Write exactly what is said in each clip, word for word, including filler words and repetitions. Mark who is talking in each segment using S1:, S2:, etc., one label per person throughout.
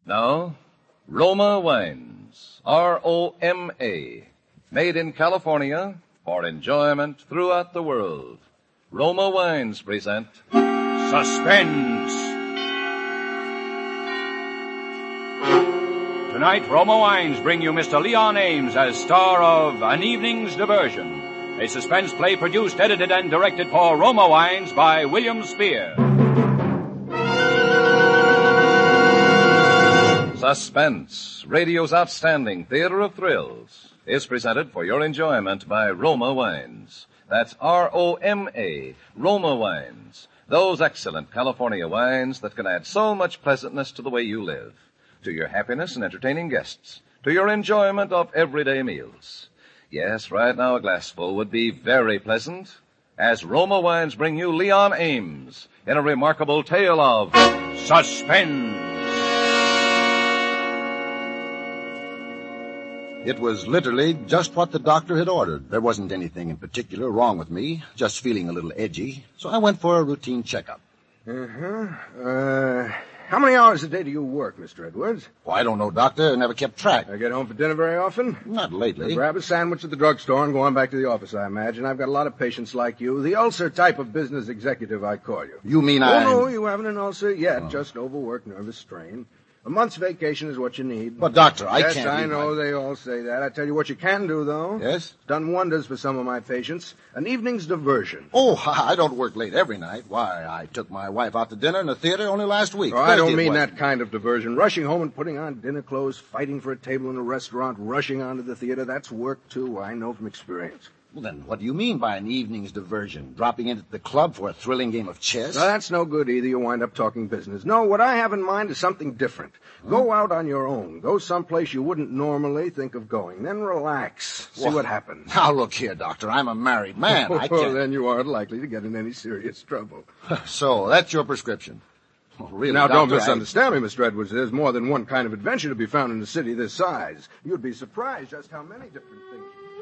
S1: Now, Roma Wines, R O M A, made in California for enjoyment throughout the world. Roma Wines present
S2: Suspense. Tonight, Roma Wines bring you Mister Leon Ames as star of An Evening's Diversion, a suspense play produced, edited, and directed for Roma Wines by William Spear.
S1: Suspense, radio's outstanding theater of thrills, is presented for your enjoyment by Roma Wines. That's R O M A, Roma Wines. Those excellent California wines that can add so much pleasantness to the way you live, to your happiness in entertaining guests, to your enjoyment of everyday meals. Yes, right now a glassful would be very pleasant, as Roma Wines bring you Leon Ames in a remarkable tale of
S2: Suspense.
S3: It was literally just what the doctor had ordered. There wasn't anything in particular wrong with me, just feeling a little edgy, so I went for a routine checkup.
S4: Uh-huh. Uh, how many hours a day do you work, Mister Edwards?
S3: Well, I don't know, Doctor. I never kept track.
S4: I get home for dinner very often?
S3: Not lately.
S4: Grab a sandwich at the drugstore and go on back to the office, I imagine. I've got a lot of patients like you. The ulcer type of business executive, I call you.
S3: You mean
S4: oh,
S3: I...
S4: Oh, no, you haven't an ulcer yet.
S3: Oh.
S4: Just overwork, nervous strain. A month's vacation is what you need.
S3: But, Doctor, I
S4: yes,
S3: can't...
S4: Yes, I
S3: leave
S4: know
S3: my...
S4: they all say that. I tell you what you can do, though.
S3: Yes?
S4: It's done wonders for some of my patients. An evening's diversion.
S3: Oh, I don't work late every night. Why, I took my wife out to dinner in the theater only last week.
S4: Oh, I don't
S3: Thursday
S4: mean
S3: was.
S4: that kind of diversion. Rushing home and putting on dinner clothes, fighting for a table in a restaurant, rushing onto the theater, that's work, too. I know from experience.
S3: Well, then, what do you mean by an evening's diversion? Dropping in at the club for a thrilling game of chess?
S4: No, that's no good either. You wind up talking business. No, what I have in mind is something different. Huh? Go out on your own. Go someplace you wouldn't normally think of going. Then relax. See
S3: well,
S4: what happens.
S3: Now, look here, Doctor. I'm a married man. I can't...
S4: Well, then you aren't likely to get in any serious trouble.
S3: So, that's your prescription. Well, really,
S4: now,
S3: Doctor,
S4: don't misunderstand
S3: I...
S4: me, Mister Edwards. There's more than one kind of adventure to be found in a city this size. You'd be surprised just how many different things...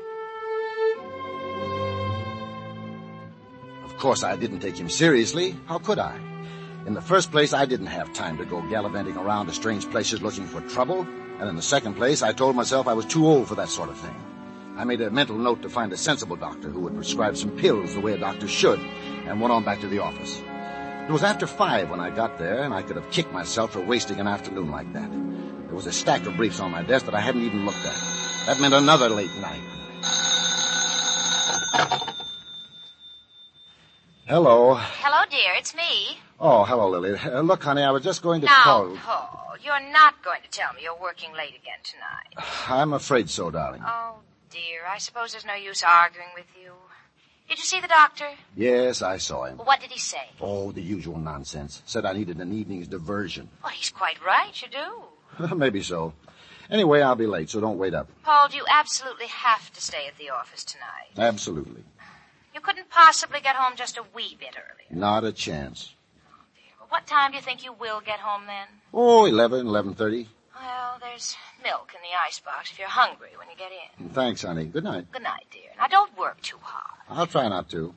S3: Of course, I didn't take him seriously. How could I? In the first place, I didn't have time to go gallivanting around to strange places looking for trouble. And in the second place, I told myself I was too old for that sort of thing. I made a mental note to find a sensible doctor who would prescribe some pills the way a doctor should, and went on back to the office. It was after five when I got there, and I could have kicked myself for wasting an afternoon like that. There was a stack of briefs on my desk that I hadn't even looked at. That meant another late night. Hello.
S5: Hello, dear. It's me.
S3: Oh, hello, Lily. Uh, look, honey, I was just going to
S5: now,
S3: call...
S5: Now, Paul, you're not going to tell me you're working late again tonight.
S3: I'm afraid so, darling.
S5: Oh, dear. I suppose there's no use arguing with you. Did you see the doctor?
S3: Yes, I saw him.
S5: What did he say?
S3: Oh, the usual nonsense. Said I needed an evening's diversion.
S5: Well, he's quite right. You do.
S3: Maybe so. Anyway, I'll be late, so don't wait up.
S5: Paul, do you absolutely have to stay at the office tonight?
S3: Absolutely.
S5: You couldn't possibly get home just a wee bit earlier?
S3: Not a chance.
S5: Oh, dear. Well, what time do you think you will get home then?
S3: Oh, eleven, eleven thirty.
S5: Well, there's milk in the icebox if you're hungry when you get in.
S3: Thanks, honey. Good night.
S5: Good night, dear. Now, don't work too hard.
S3: I'll try not to.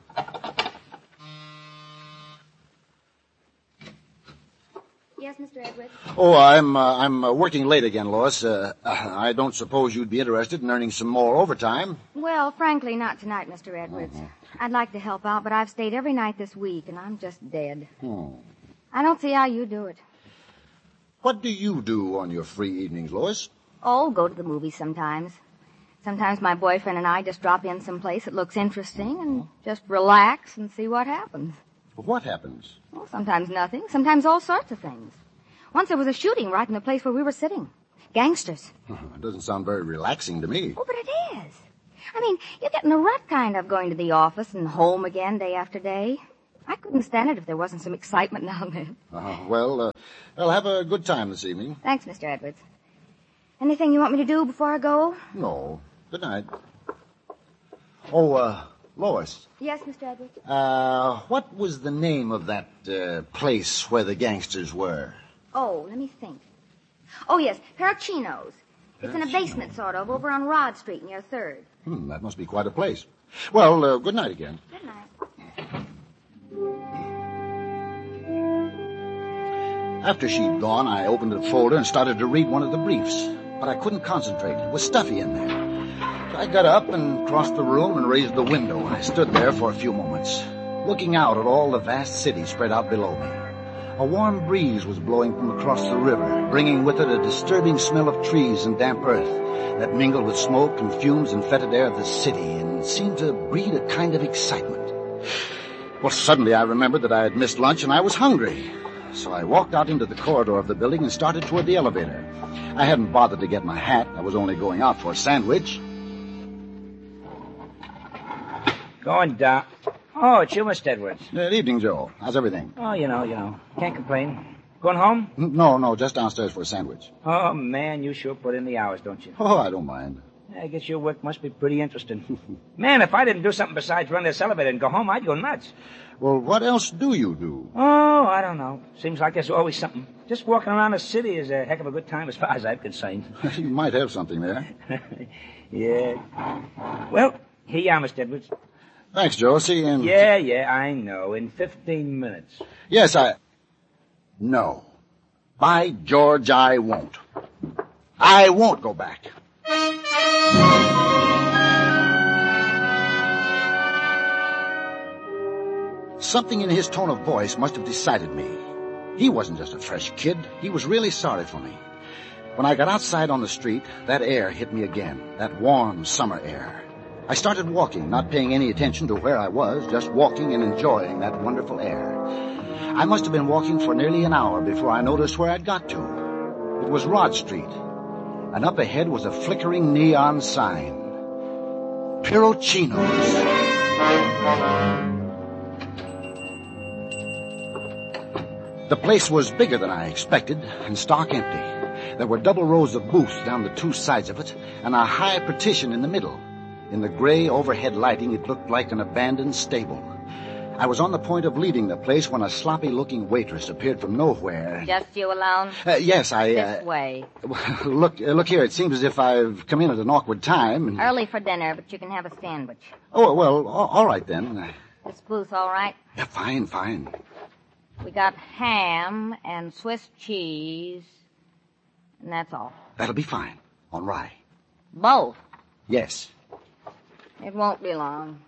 S6: Yes, Mister Edwards?
S3: Oh, I'm uh, I'm uh, working late again, Lois. Uh, I don't suppose you'd be interested in earning some more overtime.
S6: Well, frankly, not tonight, Mister Edwards.
S3: Uh-huh.
S6: I'd like to help out, but I've stayed every night this week, and I'm just dead.
S3: Hmm.
S6: I don't see how you do it.
S3: What do you do on your free evenings, Lois?
S6: Oh, go to the movies sometimes. Sometimes my boyfriend and I just drop in someplace that looks interesting and just relax and see what happens.
S3: What happens?
S6: Well, sometimes nothing. Sometimes all sorts of things. Once there was a shooting right in the place where we were sitting. Gangsters.
S3: It doesn't sound very relaxing to me.
S6: Oh, but it is. I mean, you get in a rut kind of going to the office and home again day after day. I couldn't stand it if there wasn't some excitement now and then.
S3: Uh, well, uh, I'll have a good time this evening.
S6: Thanks, Mister Edwards. Anything you want me to do before I go?
S3: No. Good night. Oh, uh, Lois.
S6: Yes, Mister Edwards?
S3: Uh, what was the name of that, uh, place where the gangsters were?
S6: Oh, let me think. Oh, yes, Parachino's. It's in a basement, sort of, over on Rod Street near third.
S3: Hmm, that must be quite a place. Well, uh, good night again.
S6: Good night.
S3: After she'd gone, I opened the folder and started to read one of the briefs. But I couldn't concentrate. It was stuffy in there. So I got up and crossed the room and raised the window. I stood there for a few moments, looking out at all the vast city spread out below me. A warm breeze was blowing from across the river, bringing with it a disturbing smell of trees and damp earth that mingled with smoke and fumes and fetid air of the city and seemed to breed a kind of excitement. Well, suddenly I remembered that I had missed lunch and I was hungry. So I walked out into the corridor of the building and started toward the elevator. I hadn't bothered to get my hat. I was only going out for a sandwich.
S7: Going down. Oh, it's you, Mister Edwards.
S3: Good evening, Joe. How's everything?
S7: Oh, you know, you know. Can't complain. Going home?
S3: No, no, just downstairs for a sandwich.
S7: Oh, man, you sure put in the hours, don't you?
S3: Oh, I don't mind.
S7: I guess your work must be pretty interesting. Man, if I didn't do something besides run this elevator and go home, I'd go nuts.
S3: Well, what else do you do?
S7: Oh, I don't know. Seems like there's always something. Just walking around the city is a heck of a good time as far as I'm concerned.
S3: You might have something there.
S7: Yeah. Well, here you are, Mister Edwards.
S3: Thanks, Joe. See you in...
S7: Yeah, yeah, I know. In fifteen minutes.
S3: Yes, I... No. By George, I won't. I won't go back. Something in his tone of voice must have decided me. He wasn't just a fresh kid. He was really sorry for me. When I got outside on the street, that air hit me again, that warm summer air. I started walking, not paying any attention to where I was, just walking and enjoying that wonderful air. I must have been walking for nearly an hour before I noticed where I'd got to. It was Rod Street, and up ahead was a flickering neon sign. Pirocino's. The place was bigger than I expected and stark empty. There were double rows of booths down the two sides of it and a high partition in the middle. In the gray overhead lighting, it looked like an abandoned stable. I was on the point of leaving the place when a sloppy-looking waitress appeared from nowhere.
S6: Just you alone?
S3: Uh, yes, I... Uh,
S6: this way.
S3: Look, uh, look here. It seems as if I've come in at an awkward time. And...
S6: Early for dinner, but you can have a sandwich.
S3: Oh, well, all right then.
S6: This booth all right?
S3: Yeah, fine, fine.
S6: We got ham and Swiss cheese, and that's all.
S3: That'll be fine. On rye.
S6: Both?
S3: Yes.
S6: It won't be long.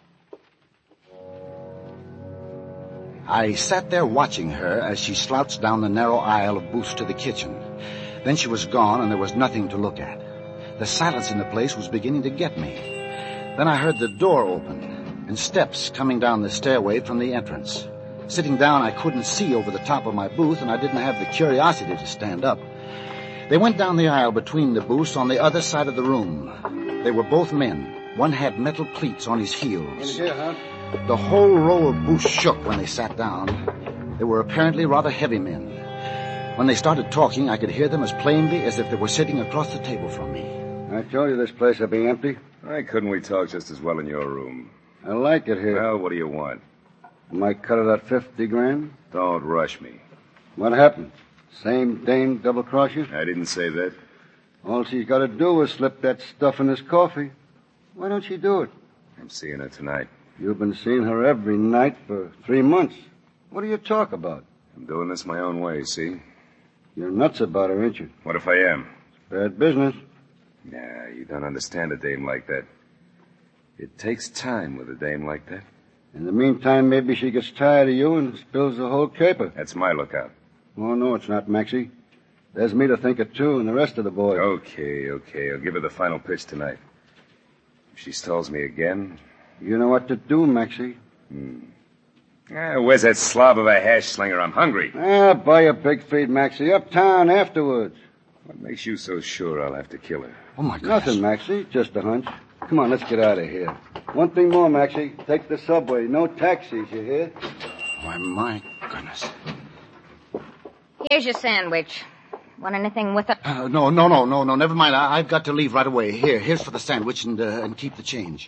S3: I sat there watching her as she slouched down the narrow aisle of booths to the kitchen. Then she was gone, and there was nothing to look at. The silence in the place was beginning to get me. Then I heard the door open, and steps coming down the stairway from the entrance. Sitting down, I couldn't see over the top of my booth, and I didn't have the curiosity to stand up. They went down the aisle between the booths on the other side of the room. They were both men. One had metal cleats on his heels.
S4: In here, huh?
S3: The whole row of booths shook when they sat down. They were apparently rather heavy men. When they started talking, I could hear them as plainly as if they were sitting across the table from me.
S8: I told you this place would be empty.
S9: Why couldn't we talk just as well in your room?
S8: I like it here.
S9: Well, what do you want?
S8: Might cut it at fifty grand.
S9: Don't rush me.
S8: What happened? Same dame double-cross you?
S9: I didn't say that.
S8: All she's got to do is slip that stuff in this coffee. Why don't she do it?
S9: I'm seeing her tonight.
S8: You've been seeing her every night for three months. What do you talk about?
S9: I'm doing this my own way, see?
S8: You're nuts about her, ain't you?
S9: What if I am?
S8: It's bad business.
S9: Nah, you don't understand a dame like that. It takes time with a dame like that.
S8: In the meantime, maybe she gets tired of you and spills the whole caper.
S9: That's my lookout.
S8: Oh, no, it's not, Maxie. There's me to think of, too, and the rest of the boys.
S9: Okay, okay. I'll give her the final pitch tonight. If she stalls me again...
S8: You know what to do, Maxie.
S9: Hmm. Ah, where's that slob of a hash slinger? I'm hungry.
S8: Ah, buy a big feed, Maxie. Uptown afterwards.
S9: What makes you so sure I'll have to kill her?
S3: Oh, my goodness.
S8: Nothing, Maxie. Just a hunch. Come on, let's get out of here. One thing more, Maxie. Take the subway. No taxis, you hear?
S3: Why, my goodness.
S6: Here's your sandwich. Want anything with it?
S3: Uh, no, no, no, no, no. Never mind. I, I've got to leave right away. Here, here's for the sandwich and, uh, and keep the change.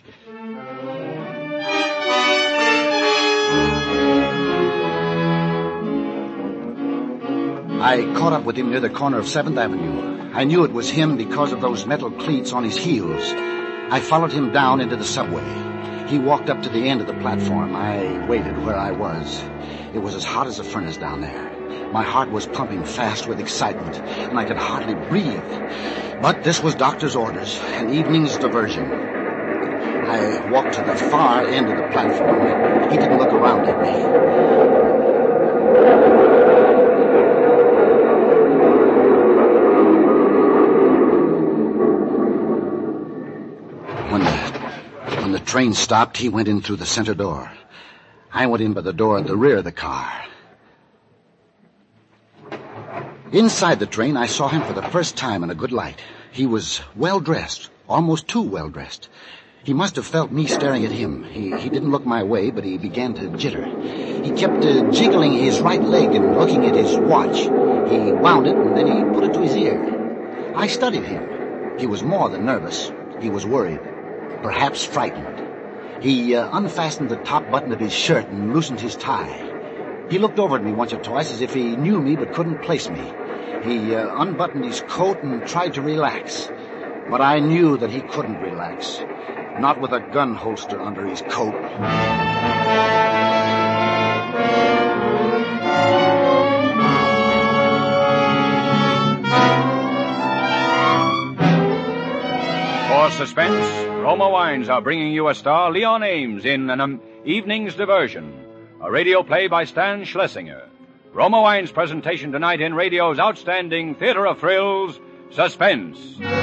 S3: I caught up with him near the corner of seventh Avenue. I knew it was him because of those metal cleats on his heels. I followed him down into the subway. He walked up to the end of the platform. I waited where I was. It was as hot as a furnace down there. My heart was pumping fast with excitement, and I could hardly breathe. But this was doctor's orders, an evening's diversion. I walked to the far end of the platform. He didn't look around at me. When the, when the train stopped, he went in through the center door. I went in by the door at the rear of the car. Inside the train, I saw him for the first time in a good light. He was well-dressed, almost too well-dressed. He must have felt me staring at him. He, he didn't look my way, but he began to jitter. He kept uh, jiggling his right leg and looking at his watch. He wound it, and then he put it to his ear. I studied him. He was more than nervous. He was worried, perhaps frightened. He uh, unfastened the top button of his shirt and loosened his tie. He looked over at me once or twice as if he knew me but couldn't place me. He uh, unbuttoned his coat and tried to relax. But I knew that he couldn't relax. Not with a gun holster under his coat.
S2: For suspense, Roma Wines are bringing you a star, Leon Ames, in an um, evening's diversion. A radio play by Stan Schlesinger. Roma Wines' presentation tonight in radio's outstanding theater of thrills, Suspense.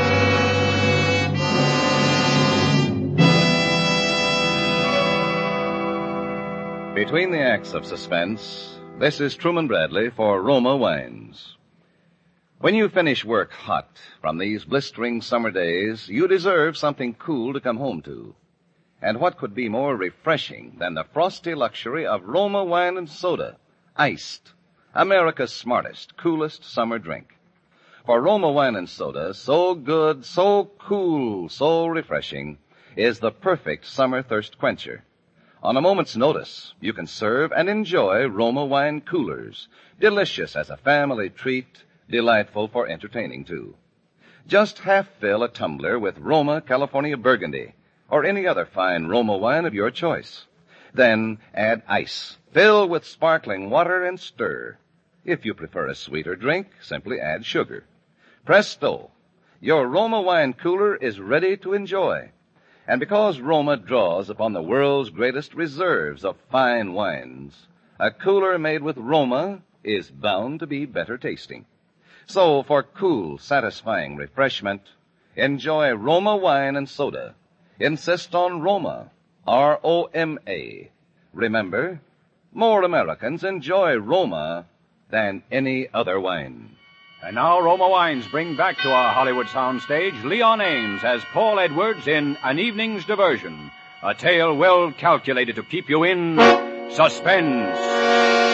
S1: Between the acts of suspense, this is Truman Bradley for Roma Wines. When you finish work hot from these blistering summer days, you deserve something cool to come home to. And what could be more refreshing than the frosty luxury of Roma wine and soda, iced, America's smartest, coolest summer drink. For Roma wine and soda, so good, so cool, so refreshing, is the perfect summer thirst quencher. On a moment's notice, you can serve and enjoy Roma wine coolers, delicious as a family treat, delightful for entertaining, too. Just half fill a tumbler with Roma California Burgundy, or any other fine Roma wine of your choice. Then add ice. Fill with sparkling water and stir. If you prefer a sweeter drink, simply add sugar. Presto! Your Roma wine cooler is ready to enjoy. And because Roma draws upon the world's greatest reserves of fine wines, a cooler made with Roma is bound to be better tasting. So, for cool, satisfying refreshment, enjoy Roma wine and soda. Insist on Roma, R O M A. Remember, more Americans enjoy Roma than any other wine.
S2: And now Roma Wines bring back to our Hollywood soundstage Leon Ames as Paul Edwards in An Evening's Diversion, a tale well calculated to keep you in suspense.